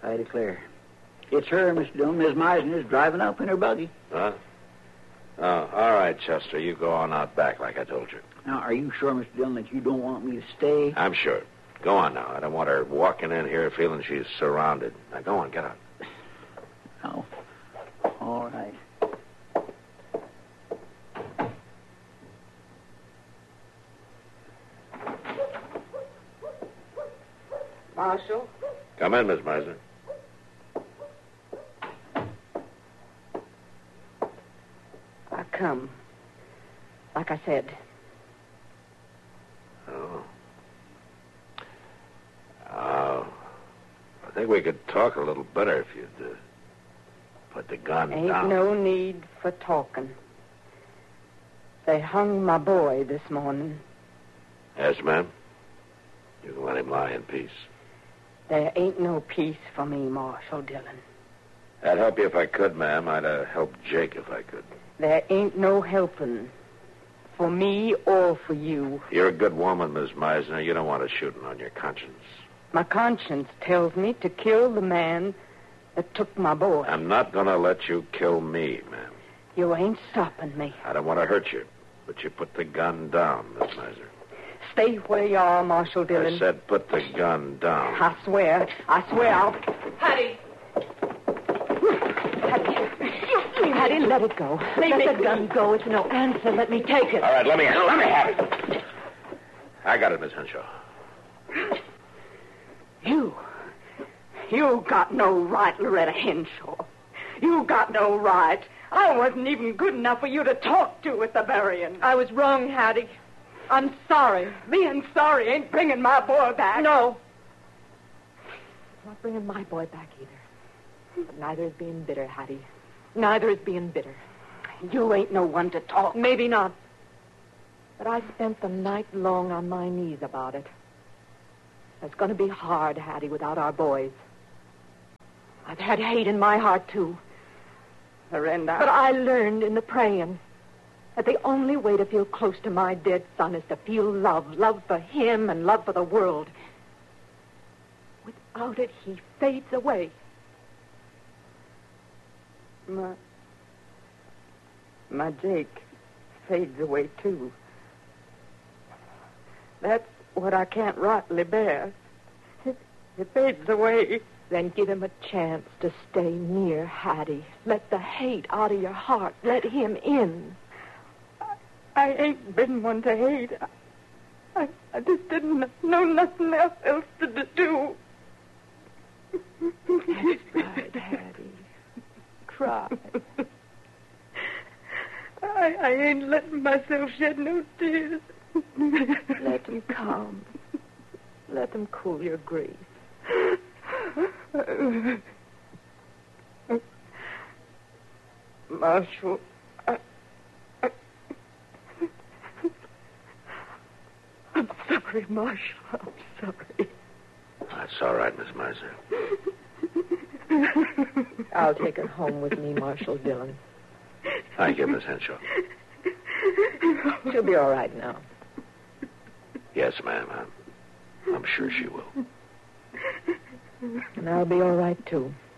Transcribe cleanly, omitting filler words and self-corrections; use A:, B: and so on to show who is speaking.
A: I declare. It's her, Mr. Dillon. Miss Meisner is driving up in her buggy.
B: Huh? Oh, all right, Chester. You go on out back like I told you.
A: Now, are you sure, Mr. Dillon, that you don't want me to stay?
B: I'm sure. Go on now. I don't want her walking in here feeling she's surrounded. Now, go on. Get out.
A: Oh. All right.
C: Marshal?
B: Come in, Miss Meisner.
C: I come. Like I said.
B: Oh. I think we could talk a little better if you'd put the gun
C: Ain't
B: down.
C: no need for talking. They hung my boy this morning.
B: Yes, ma'am. You can let him lie in peace.
C: There ain't no peace for me, Marshal Dillon.
B: I'd help you if I could, ma'am. I'd help Jake if I could.
C: There ain't no helping. For me or for you.
B: You're a good woman, Miss Meisner. You don't want a shooting on your conscience.
C: My conscience tells me to kill the man that took my boy.
B: I'm not going to let you kill me, ma'am.
C: You ain't stopping me.
B: I don't want to hurt you, but you put the gun down, Miss Meisner.
C: Stay where you are, Marshal Dillon.
B: I said put the gun down.
C: I swear I'll...
D: Hattie!
C: Hattie, let it go. Let the gun go. It's no answer. Let me take it.
B: All right, let me have it. I got it, Miss Henshaw.
C: You got no right, Loretta Henshaw. You got no right. I wasn't even good enough for you to talk to at the burying.
D: I was wrong, Hattie. I'm sorry.
C: Being sorry ain't bringing my boy back.
D: No. Not bringing my boy back either. But neither is being bitter, Hattie. Neither is being bitter.
C: You ain't no one to talk.
D: Maybe not. But I spent the night long on my knees about it. It's going to be hard, Hattie, without our boys. I've had hate in my heart, too.
C: Miranda.
D: But I learned in the praying that the only way to feel close to my dead son is to feel love. Love for him and love for the world. Without it, he fades away.
C: My Jake fades away, too. That's what I can't rightly bear. It fades away.
D: Then give him a chance to stay near Hattie. Let the hate out of your heart. Let him in.
C: I ain't been one to hate. I just didn't know nothing else to do.
D: That's right, Hattie. Cry.
C: I ain't letting myself shed no tears.
D: Let them come. Let them cool your grief.
C: Marshal, I'm sorry, Marshal. I'm sorry.
B: That's all right, Miss Meisner.
D: I'll take her home with me, Marshal Dillon.
B: Thank you, Miss Henshaw.
D: She'll be all right now.
B: Yes, ma'am. I'm sure she will.
D: And I'll be all right, too.